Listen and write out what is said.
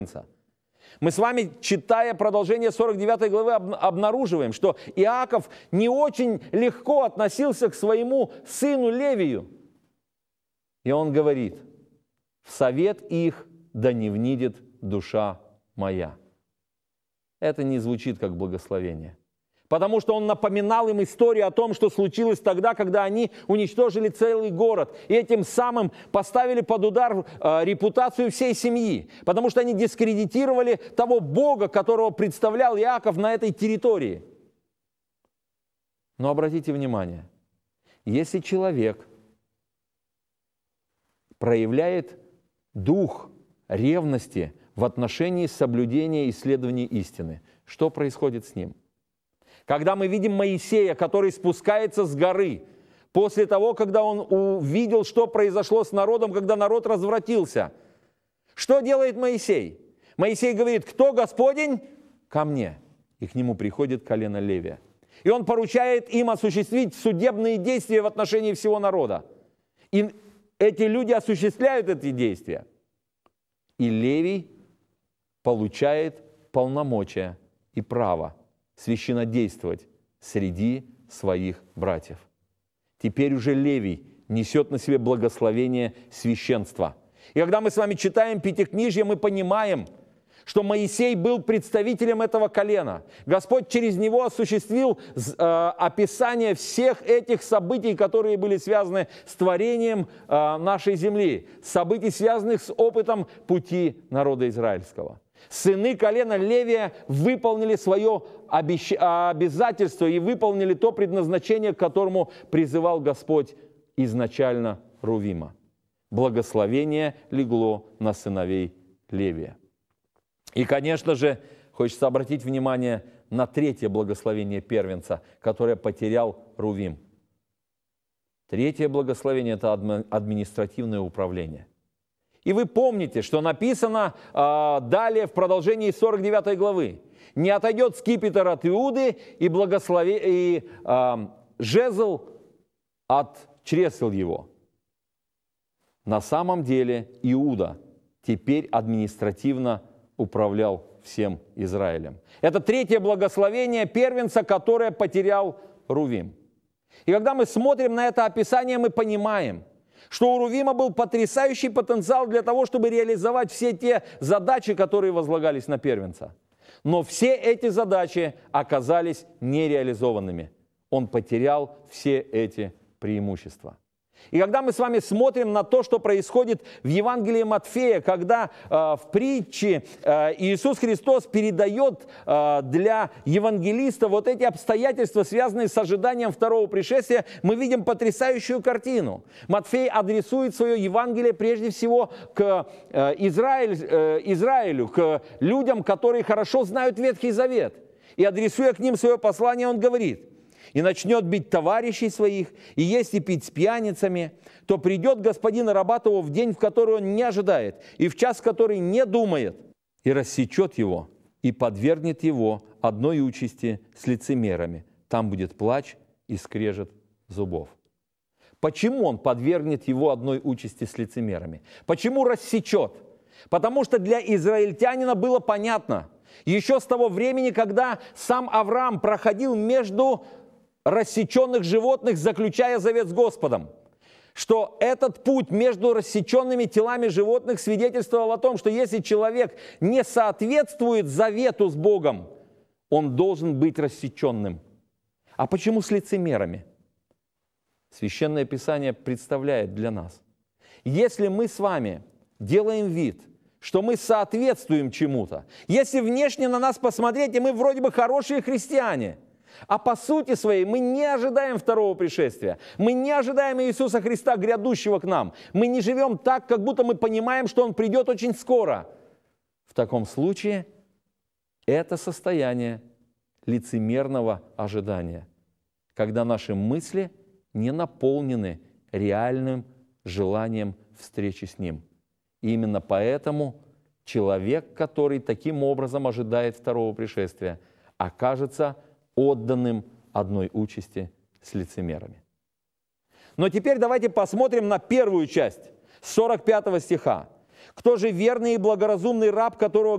Мы с вами, читая продолжение 49 главы, обнаруживаем, что Иаков не очень легко относился к своему сыну Левию. И он говорит: «В совет их да не внидит душа моя». Это не звучит как благословение. Потому что он напоминал им историю о том, что случилось тогда, когда они уничтожили целый город. И этим самым поставили под удар репутацию всей семьи. Потому что они дискредитировали того Бога, которого представлял Иаков на этой территории. Но обратите внимание, если человек проявляет дух ревности в отношении соблюдения исследований истины, что происходит с ним? Когда мы видим Моисея, который спускается с горы, после того, когда он увидел, что произошло с народом, когда народ развратился, что делает Моисей? Моисей говорит: «Кто Господень? Ко мне». И к нему приходит колено Левия. И он поручает им осуществить судебные действия в отношении всего народа. И эти люди осуществляют эти действия. И Левий получает полномочия и право священнодействовать среди своих братьев. Теперь уже Левий несет на себе благословение священства. И когда мы с вами читаем Пятикнижие, мы понимаем, что Моисей был представителем этого колена. Господь через него осуществил описание всех этих событий, которые были связаны с творением нашей земли, событий, связанных с опытом пути народа израильского. Сыны колена Левия выполнили свое обязательство и выполнили то предназначение, к которому призывал Господь изначально Рувима. Благословение легло на сыновей Левия. И, конечно же, хочется обратить внимание на третье благословение первенца, которое потерял Рувим. Третье благословение – это административное управление. И вы помните, что написано далее в продолжении 49 главы. «Не отойдет скипетр от Иуды, и жезл от чресел его». На самом деле Иуда теперь административно управлял всем Израилем. Это третье благословение первенца, которое потерял Рувим. И когда мы смотрим на это описание, мы понимаем, что у Рувима был потрясающий потенциал для того, чтобы реализовать все те задачи, которые возлагались на первенца. Но все эти задачи оказались нереализованными. Он потерял все эти преимущества. И когда мы с вами смотрим на то, что происходит в Евангелии Матфея, когда в притче Иисус Христос передает для евангелиста вот эти обстоятельства, связанные с ожиданием второго пришествия, мы видим потрясающую картину. Матфей адресует свое Евангелие прежде всего к Израилю, к людям, которые хорошо знают Ветхий Завет. И адресуя к ним свое послание, он говорит: «И начнет бить товарищей своих, и есть и пить с пьяницами, то придет господин и раба того в день, в который он не ожидает, и в час, в который не думает, и рассечет его, и подвергнет его одной участи с лицемерами. Там будет плач и скрежет зубов». Почему он подвергнет его одной участи с лицемерами? Почему рассечет? Потому что для израильтянина было понятно, еще с того времени, когда сам Авраам проходил между рассеченных животных, заключая завет с Господом, что этот путь между рассеченными телами животных свидетельствовал о том, что если человек не соответствует завету с Богом, он должен быть рассеченным. А почему с лицемерами? Священное Писание представляет для нас: если мы с вами делаем вид, что мы соответствуем чему-то, если внешне на нас посмотреть, и мы вроде бы хорошие христиане, а по сути своей мы не ожидаем второго пришествия. Мы не ожидаем Иисуса Христа, грядущего к нам. Мы не живем так, как будто мы понимаем, что Он придет очень скоро. В таком случае это состояние лицемерного ожидания, когда наши мысли не наполнены реальным желанием встречи с Ним. И именно поэтому человек, который таким образом ожидает второго пришествия, окажется отданным одной участи с лицемерами. Но теперь давайте посмотрим на первую часть 45 стиха. «Кто же верный и благоразумный раб, которого